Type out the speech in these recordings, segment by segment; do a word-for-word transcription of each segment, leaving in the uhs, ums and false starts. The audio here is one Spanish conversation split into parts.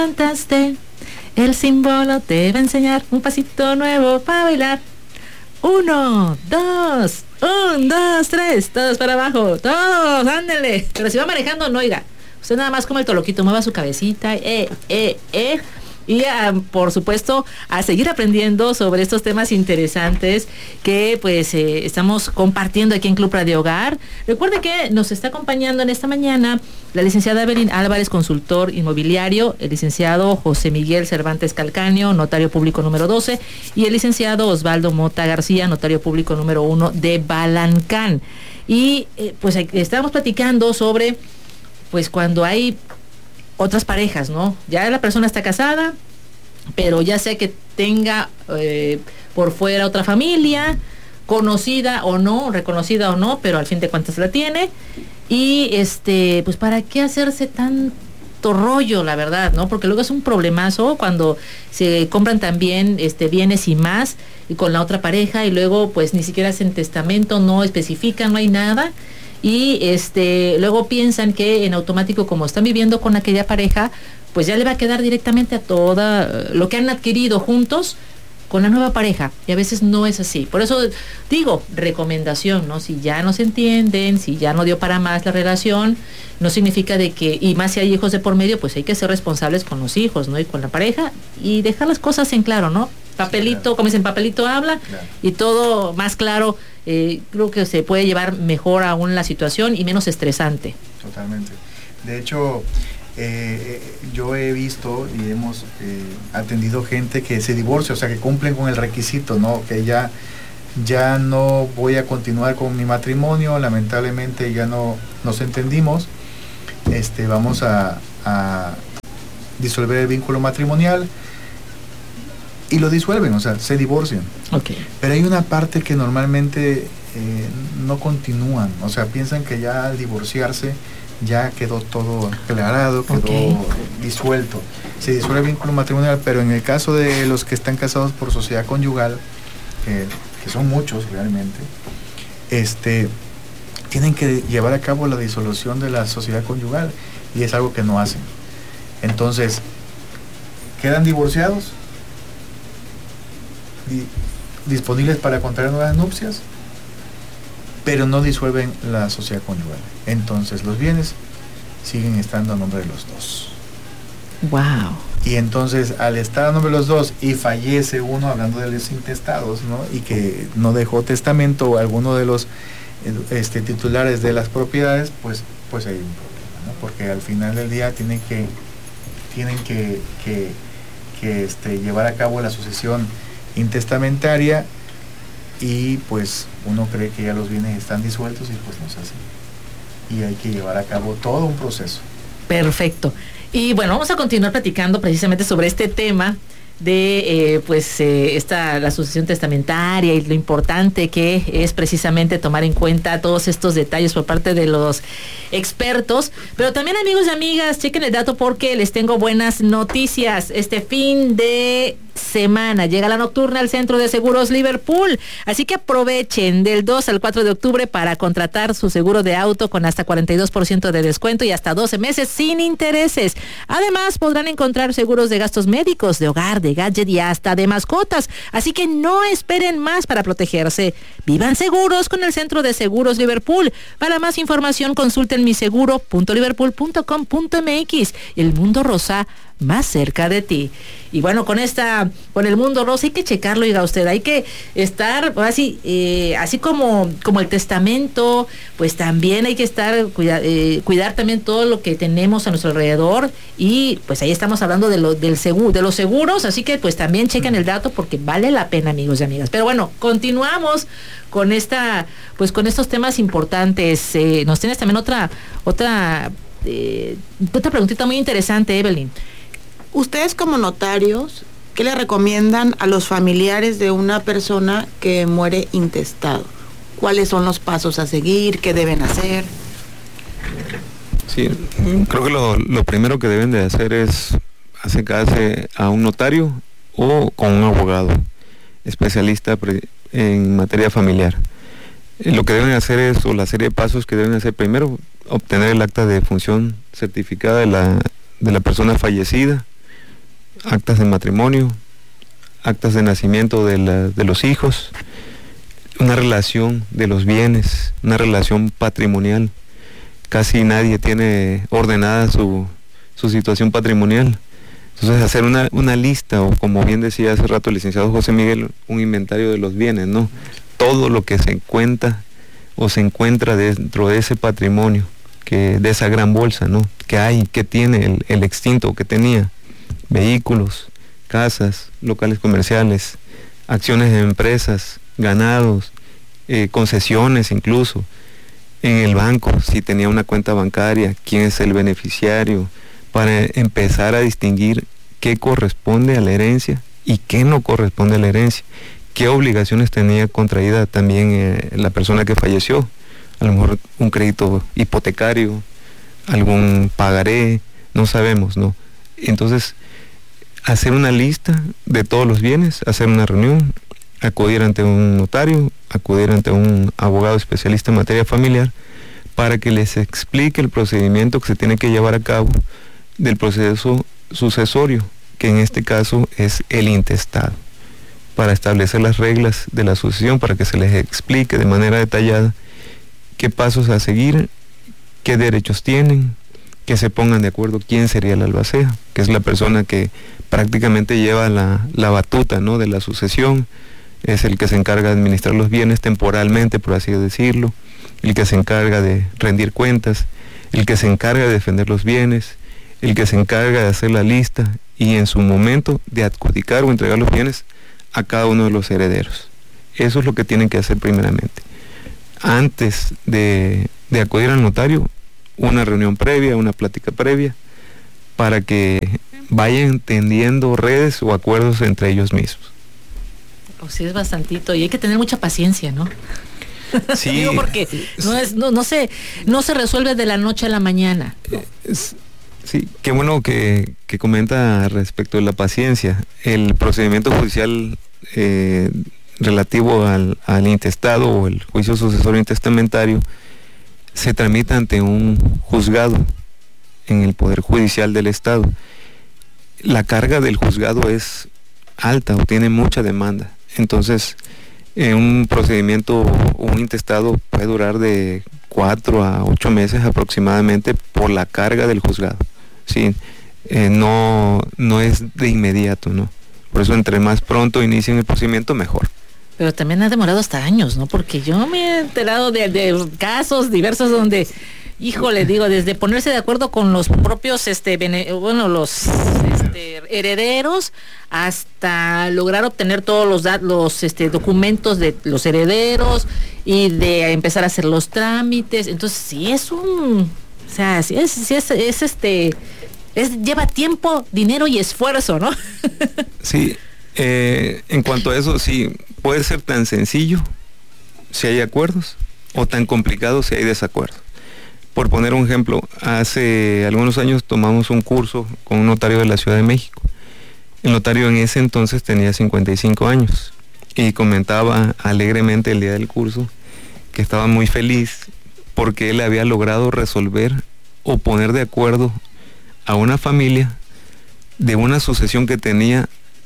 Cantaste, el símbolo te va a enseñar un pasito nuevo para bailar. Uno, dos, un, dos, tres, todos para abajo, todos, ándele. Pero si va manejando, no, oiga, usted nada más como el toloquito, mueva su cabecita, eh, eh, eh. Y uh, por supuesto a seguir aprendiendo sobre estos temas interesantes que pues eh, estamos compartiendo aquí en Club Radio Hogar. Recuerde que nos está acompañando en esta mañana la licenciada Evelyn Álvarez, consultor inmobiliario, el licenciado José Miguel Cervantes Calcaño, notario público número doce, y el licenciado Osvaldo Mota García, notario público número uno de Balancán. Y eh, pues estábamos platicando sobre pues cuando hay otras parejas, ¿no? Ya la persona está casada, pero ya sea que tenga eh, por fuera otra familia, conocida o no, reconocida o no, pero al fin de cuentas la tiene. Y este, pues ¿para qué hacerse tanto rollo, la verdad, no? Porque luego es un problemazo cuando se compran también este bienes y más y con la otra pareja y luego pues ni siquiera hacen testamento, no especifican, no hay nada. Y este luego piensan que en automático, como están viviendo con aquella pareja, pues ya le va a quedar directamente a toda lo que han adquirido juntos con la nueva pareja, y a veces no es así. Por eso digo, recomendación, ¿no? Si ya no se entienden, si ya no dio para más la relación, no significa de que, y más si hay hijos de por medio, pues hay que ser responsables con los hijos, ¿no? Y con la pareja, y dejar las cosas en claro, ¿no? Papelito, sí, claro. Como dicen, papelito habla, claro. Y todo más claro. Eh, creo que se puede llevar mejor aún la situación y menos estresante. Totalmente. De hecho, eh, yo he visto y hemos eh, atendido gente que se divorcia, o sea, que cumplen con el requisito, ¿no? Que ya, ya no voy a continuar con mi matrimonio, lamentablemente ya no nos entendimos, este, vamos a, a disolver el vínculo matrimonial. Y lo disuelven, o sea, se divorcian. Okay. Pero hay una parte que normalmente eh, no continúan, o sea, piensan que ya al divorciarse ya quedó todo aclarado, quedó okay. disuelto. Se disuelve el vínculo matrimonial, pero en el caso de los que están casados por sociedad conyugal, que, que son muchos realmente, este, tienen que llevar a cabo la disolución de la sociedad conyugal, y es algo que no hacen. Entonces, quedan divorciados, disponibles para contraer nuevas nupcias, pero no disuelven la sociedad conyugal. Entonces los bienes siguen estando a nombre de los dos. Wow. Y entonces al estar a nombre de los dos y fallece uno, hablando de los intestados, ¿no? Y que no dejó testamento o alguno de los este, titulares de las propiedades, pues, pues hay un problema, ¿no? Porque al final del día tienen que tienen que, que, que este, llevar a cabo la sucesión intestamentaria, y pues uno cree que ya los bienes están disueltos y pues no es así, y hay que llevar a cabo todo un proceso. Perfecto. Y bueno, vamos a continuar platicando precisamente sobre este tema de eh, pues eh, esta la sucesión testamentaria y lo importante que es precisamente tomar en cuenta todos estos detalles por parte de los expertos. Pero también, amigos y amigas, chequen el dato porque les tengo buenas noticias. Este fin de semana llega la nocturna al Centro de Seguros Liverpool, así que aprovechen del dos al cuatro de octubre para contratar su seguro de auto con hasta cuarenta y dos por ciento de descuento y hasta doce meses sin intereses. Además podrán encontrar seguros de gastos médicos, de hogar, de gadget y hasta de mascotas, así que no esperen más para protegerse. Vivan seguros con el Centro de Seguros Liverpool. Para más información consulten mi seguro punto liverpool punto com punto m x. El mundo rosa más cerca de ti. Y bueno, con esta, con el mundo rosa hay que checarlo, diga usted, hay que estar así, eh, así como, como el testamento, pues también hay que estar, cuida, eh, cuidar también todo lo que tenemos a nuestro alrededor, y pues ahí estamos hablando de lo, del seguro, de los seguros, así que pues también chequen el dato porque vale la pena, amigos y amigas. Pero bueno, continuamos con esta, pues con estos temas importantes. Eh, nos tienes también otra, otra, eh, otra preguntita muy interesante, Evelyn. Ustedes como notarios, ¿qué le recomiendan a los familiares de una persona que muere intestado? ¿Cuáles son los pasos a seguir? ¿Qué deben hacer? Sí, creo que lo, lo primero que deben de hacer es acercarse a un notario o con un abogado especialista en materia familiar. Lo que deben hacer es, o la serie de pasos que deben hacer, primero, obtener el acta de función certificada de la, de la persona fallecida. actas de matrimonio, actas de nacimiento de, la, de los hijos, una relación de los bienes, una relación patrimonial. Casi nadie tiene ordenada su, su situación patrimonial. Entonces hacer una, una lista, o como bien decía hace rato el licenciado José Miguel, un inventario de los bienes, ¿no? Todo lo que se cuenta o se encuentra dentro de ese patrimonio, que de esa gran bolsa, ¿no? Que hay, que tiene el, el extinto, que tenía vehículos, casas, locales comerciales, acciones de empresas, ganados, eh, concesiones incluso, en el banco, si tenía una cuenta bancaria, quién es el beneficiario, para empezar a distinguir qué corresponde a la herencia y qué no corresponde a la herencia, qué obligaciones tenía contraída también eh, la persona que falleció, a lo mejor un crédito hipotecario, algún pagaré, no sabemos, ¿no? Entonces, hacer una lista de todos los bienes, hacer una reunión, acudir ante un notario, acudir ante un abogado especialista en materia familiar, para que les explique el procedimiento que se tiene que llevar a cabo del proceso sucesorio, que en este caso es el intestado, para establecer las reglas de la sucesión, para que se les explique de manera detallada qué pasos a seguir, qué derechos tienen, que se pongan de acuerdo quién sería el albacea, que es la persona que prácticamente lleva la, la batuta, ¿no?, de la sucesión, es el que se encarga de administrar los bienes temporalmente, por así decirlo, el que se encarga de rendir cuentas, el que se encarga de defender los bienes, el que se encarga de hacer la lista y en su momento de adjudicar o entregar los bienes a cada uno de los herederos. Eso es lo que tienen que hacer primeramente. Antes de, de acudir al notario, una reunión previa, una plática previa, para que vayan tendiendo redes o acuerdos entre ellos mismos. O sí, es bastantito, y hay que tener mucha paciencia, ¿no? Sí. Digo, porque no es, no, no se, no se resuelve de la noche a la mañana. Es, sí, qué bueno que, que comenta respecto de la paciencia. El procedimiento judicial eh, relativo al, al intestado o el juicio sucesorio intestamentario se tramita ante un juzgado en el Poder Judicial del Estado. La carga del juzgado es alta o tiene mucha demanda. Entonces, eh, un procedimiento, un intestado puede durar de cuatro a ocho meses aproximadamente por la carga del juzgado. Sí, eh, no, no es de inmediato, ¿no? Por eso, entre más pronto inicien el procedimiento, mejor. Pero también ha demorado hasta años, ¿no? Porque yo me he enterado de, de casos diversos donde, híjole, digo, desde ponerse de acuerdo con los propios, este, bene, bueno, los este, herederos, hasta lograr obtener todos los, los este, documentos de los herederos y de empezar a hacer los trámites. Entonces, sí es un, o sea, sí es, sí es, es este, es, lleva tiempo, dinero y esfuerzo, ¿no? Sí, eh, en cuanto a eso, sí, puede ser tan sencillo si hay acuerdos o tan complicado si hay desacuerdos. Por poner un ejemplo, hace algunos años tomamos un curso con un notario de la Ciudad de México. El notario en ese entonces tenía cincuenta y cinco años y comentaba alegremente el día del curso que estaba muy feliz porque él había logrado resolver o poner de acuerdo a una familia de una sucesión que tenía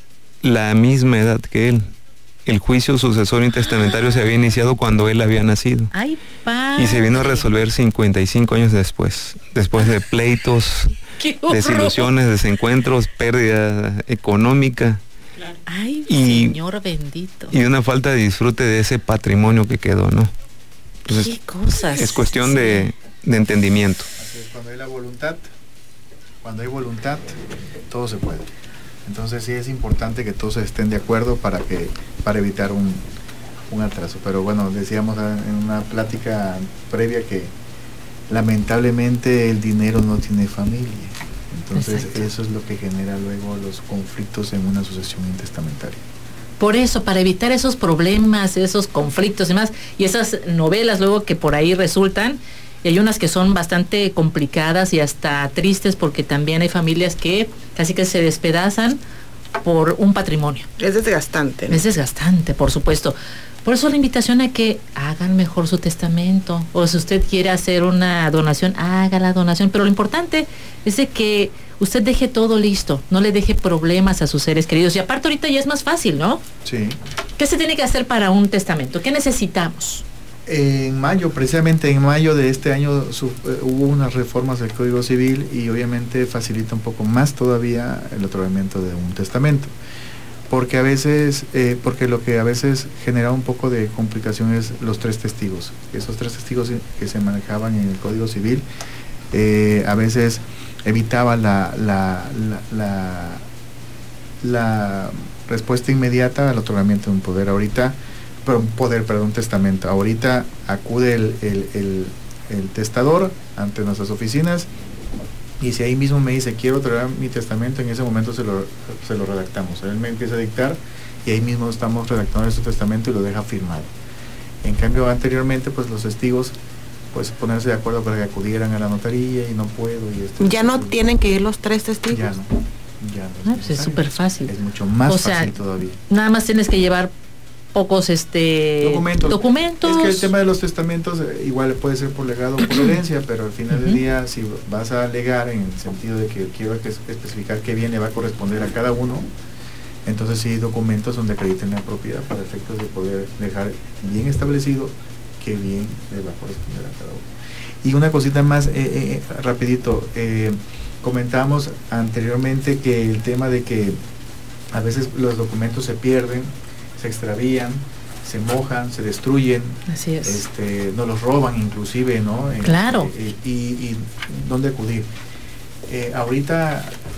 la misma edad que él. El juicio sucesorio intestamentario se había iniciado cuando él había nacido. Ay, padre. Y se vino a resolver cincuenta y cinco años después, después de pleitos, desilusiones, desencuentros, pérdida económica. Ay, y, Señor bendito. Y una falta de disfrute de ese patrimonio que quedó, ¿no? Entonces, ¿qué cosas? Es cuestión sí. de, de entendimiento. Así es, cuando hay la voluntad, cuando hay voluntad, todo se puede. Entonces sí es importante que todos estén de acuerdo para que para evitar un, un atraso. Pero bueno, decíamos en una plática previa que lamentablemente el dinero no tiene familia. Entonces Exacto. Eso es lo que genera luego los conflictos en una sucesión intestamentaria. Por eso, para evitar esos problemas, esos conflictos y más, y esas novelas luego que por ahí resultan, y hay unas que son bastante complicadas y hasta tristes porque también hay familias que casi que se despedazan por un patrimonio. Es desgastante, ¿no? Es desgastante, por supuesto. Por eso la invitación a que hagan mejor su testamento, o si usted quiere hacer una donación, haga la donación, pero lo importante es de que usted deje todo listo, no le deje problemas a sus seres queridos. Y aparte ahorita ya es más fácil, ¿no? Sí. ¿Qué se tiene que hacer para un testamento? ¿Qué necesitamos? En mayo, precisamente en mayo de este año, su, eh, hubo unas reformas del Código Civil y obviamente facilita un poco más todavía el otorgamiento de un testamento. Porque a veces, eh, porque lo que a veces genera un poco de complicación es los tres testigos. Esos tres testigos que se manejaban en el Código Civil, eh, a veces evitaba la, la, la, la, la respuesta inmediata al otorgamiento de un poder. Ahorita, pero un poder, perdón, un testamento. Ahorita acude el, el, el, el testador ante nuestras oficinas y si ahí mismo me dice quiero otorgar mi testamento, en ese momento se lo, se lo redactamos. Él me empieza a dictar y ahí mismo estamos redactando ese testamento y lo deja firmado. En cambio, anteriormente, pues los testigos, pues ponerse de acuerdo para que acudieran a la notaría y no puedo. Y esto, ¿Ya no tienen que ir los tres testigos? Ya no. Ya no Ah, pues es súper fácil. Es mucho más o sea, fácil todavía. Nada más tienes que llevar pocos este documentos. documentos. Es que el tema de los testamentos eh, igual puede ser por legado o por herencia, pero al final uh-huh. del día, si vas a legar en el sentido de que quiero que especificar qué bien le va a corresponder a cada uno, entonces sí hay documentos donde acrediten la propiedad para efectos de poder dejar bien establecido qué bien le va a corresponder a cada uno. Y una cosita más, eh, eh, rapidito, eh, comentamos anteriormente que el tema de que a veces los documentos se pierden, se extravían, se mojan, se destruyen. Así es. Este, no los roban inclusive, ¿no? Claro. Eh, y, y ¿dónde acudir? Eh, ahorita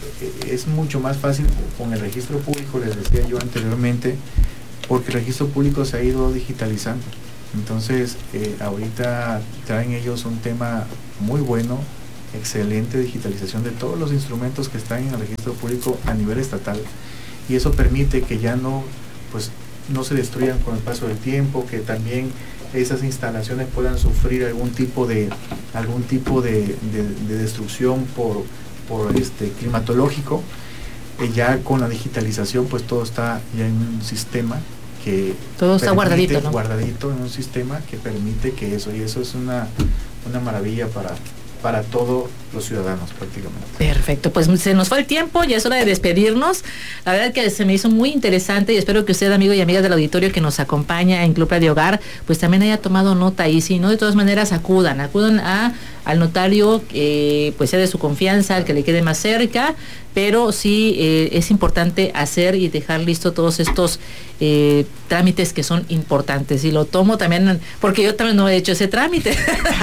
es mucho más fácil con el registro público, les decía yo anteriormente, porque el registro público se ha ido digitalizando. Entonces, eh, ahorita traen ellos un tema muy bueno, excelente digitalización de todos los instrumentos que están en el registro público a nivel estatal, y eso permite que ya no, pues, no se destruyan con el paso del tiempo, que también esas instalaciones puedan sufrir algún tipo de algún tipo de, de, de destrucción por, por este climatológico. Eh, ya con la digitalización, pues todo está ya en un sistema que todo está guardadito, ¿no? guardadito en un sistema que permite que eso, y eso es una, una maravilla para para todos los ciudadanos prácticamente. Perfecto, pues se nos fue el tiempo, ya es hora de despedirnos. La verdad que se me hizo muy interesante y espero que usted, amigo y amigas del auditorio que nos acompaña en Club Radio Hogar, pues también haya tomado nota, y si no, de todas maneras acudan, acudan a al notario que pues sea de su confianza, al que le quede más cerca, pero sí eh, es importante hacer y dejar listo todos estos eh, trámites que son importantes. Y lo tomo también, porque yo también no he hecho ese trámite.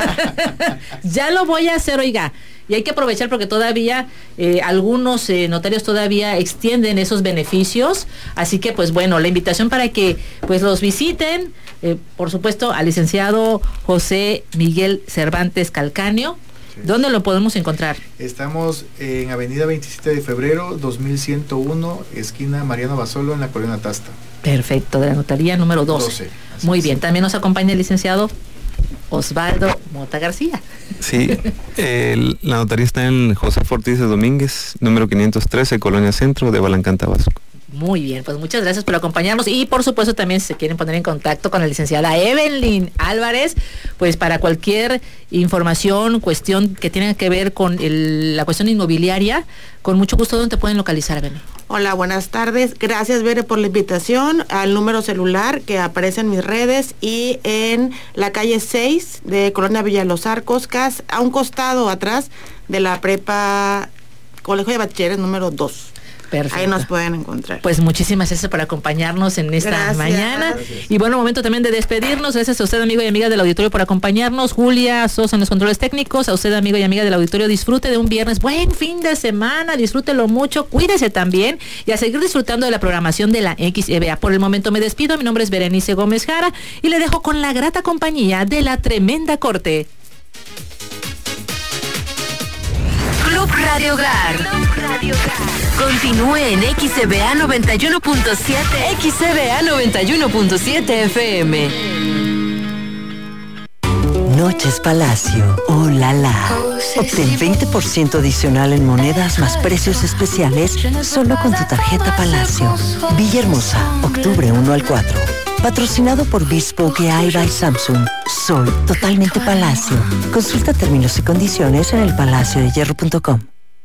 Ya lo voy a hacer, oiga. Y hay que aprovechar porque todavía eh, algunos eh, notarios todavía extienden esos beneficios. Así que, pues bueno, la invitación para que pues los visiten, eh, por supuesto, al licenciado José Miguel Cervantes Calcáneo. Sí. ¿Dónde lo podemos encontrar? Estamos en Avenida veintisiete de febrero, dos mil ciento uno, esquina Mariano Basolo, en la Colonia Tasta. Perfecto, de la notaría número doce. doce Muy bien, también nos acompaña el licenciado Osvaldo Mota García. Sí, el, la notaría está en José Ortiz de Domínguez, número quinientos trece, Colonia Centro, de Balancán, Tabasco. Muy bien, pues muchas gracias por acompañarnos, y por supuesto también si se quieren poner en contacto con la licenciada Evelyn Álvarez, pues para cualquier información, cuestión que tenga que ver con el, la cuestión inmobiliaria, con mucho gusto. ¿Dónde te pueden localizar, Evelyn? Hola, buenas tardes. Gracias, Bere, por la invitación. Al número celular que aparece en mis redes y en la calle seis de Colonia Villa Los Arcos, a un costado atrás de la prepa Colegio de Bachilleres número dos. Perfecto. Ahí nos pueden encontrar. Pues muchísimas gracias por acompañarnos en esta gracias. mañana. Gracias. Y bueno, momento también de despedirnos. Gracias a usted, amigo y amiga del auditorio, por acompañarnos. Julia Sosa en los controles técnicos. A usted, amigo y amiga del auditorio, disfrute de un viernes. Buen fin de semana. Disfrútelo mucho. Cuídese también. Y a seguir disfrutando de la programación de la X E B A. Por el momento me despido. Mi nombre es Berenice Gómez Jara y le dejo con la grata compañía de la Tremenda Corte. Club Radio Hogar. Club Radio Hogar. Continúe en X E B A noventa y uno punto siete. X E B A noventa y uno punto siete F M. Noches Palacio. Oh la la. Obtén veinte por ciento adicional en monedas más precios especiales solo con tu tarjeta Palacio. Villahermosa, octubre uno al cuatro. Patrocinado por Bespoke A I by Samsung. Soy totalmente Palacio. Consulta términos y condiciones en el palacio de hierro punto com.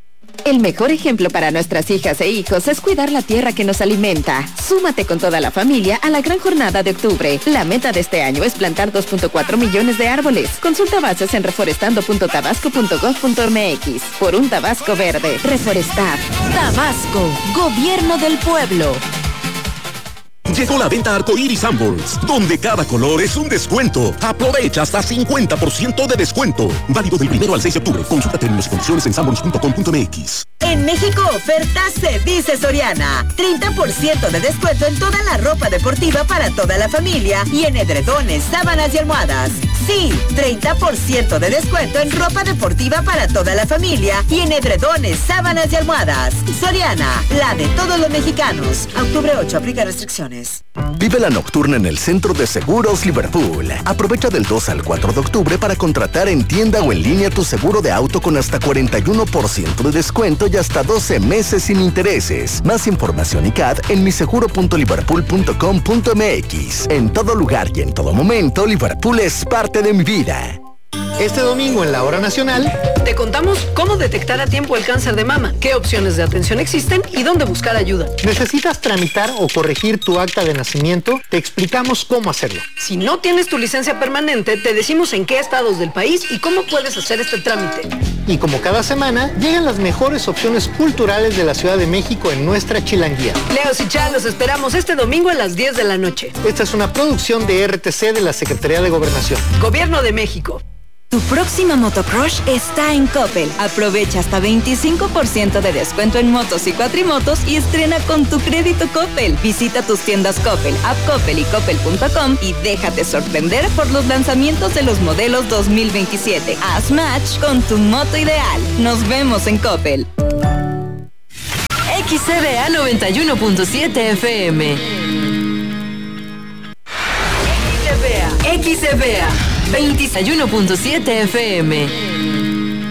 El mejor ejemplo para nuestras hijas e hijos es cuidar la tierra que nos alimenta. Súmate con toda la familia a la gran jornada de octubre. La meta de este año es plantar dos punto cuatro millones de árboles. Consulta bases en reforestando punto tabasco punto gov punto m x. Por un Tabasco verde. Reforestar. Tabasco, Gobierno del Pueblo. Llegó la venta Arcoíris Sanborns, donde cada color es un descuento. Aprovecha hasta cincuenta por ciento de descuento. Válido del primero al seis de octubre. Consulta términos y condiciones en sanborns punto com punto m x. En México oferta se dice Soriana. treinta por ciento de descuento en toda la ropa deportiva para toda la familia y en edredones, sábanas y almohadas. Sí, treinta por ciento de descuento en ropa deportiva para toda la familia y en edredones, sábanas y almohadas. Soriana, la de todos los mexicanos. A octubre ocho, aplica restricciones. Vive la nocturna en el Centro de Seguros Liverpool. Aprovecha del dos al cuatro de octubre para contratar en tienda o en línea tu seguro de auto con hasta cuarenta y uno por ciento de descuento y hasta doce meses sin intereses. Más información y C A D en miseguro punto liverpool punto com punto m x. En todo lugar y en todo momento, Liverpool es parte de mi vida. Este domingo en la Hora Nacional te contamos cómo detectar a tiempo el cáncer de mama, qué opciones de atención existen y dónde buscar ayuda. ¿Necesitas tramitar o corregir tu acta de nacimiento? Te explicamos cómo hacerlo. Si no tienes tu licencia permanente, te decimos en qué estados del país y cómo puedes hacer este trámite. Y como cada semana, llegan las mejores opciones culturales de la Ciudad de México en nuestra Chilanguía. Leos y Chá, los esperamos este domingo a las diez de la noche. Esta es una producción de R T C de la Secretaría de Gobernación. Gobierno de México. Tu próxima motocrush está en Coppel. Aprovecha hasta veinticinco por ciento de descuento en motos y cuatrimotos y estrena con tu crédito Coppel. Visita tus tiendas Coppel, App Coppel y Coppel punto com y déjate sorprender por los lanzamientos de los modelos dos mil veintisiete. Haz match con tu moto ideal. Nos vemos en Coppel. X C B A noventa y uno punto siete F M. X C B A. X C B A veintiuno punto siete F M.